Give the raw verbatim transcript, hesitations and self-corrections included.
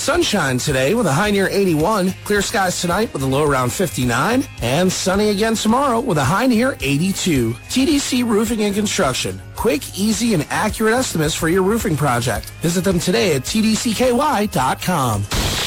Sunshine today with a high near eighty-one. Clear skies tonight with a low around fifty-nine. And sunny again tomorrow with a high near eighty-two. T D C Roofing and Construction. Quick, easy, and accurate estimates for your roofing project. Visit them today at T D C K Y dot com.